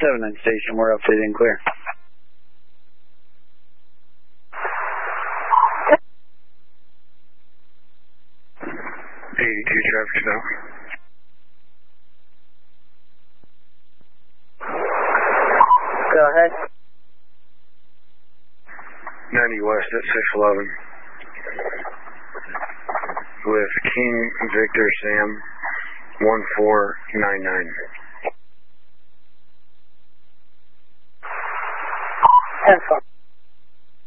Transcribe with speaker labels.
Speaker 1: 79 station, we're updated and clear.
Speaker 2: Traffic stop.
Speaker 3: Go ahead.
Speaker 2: 90 West at 611. With King Victor Sam 1499.
Speaker 3: 10-4.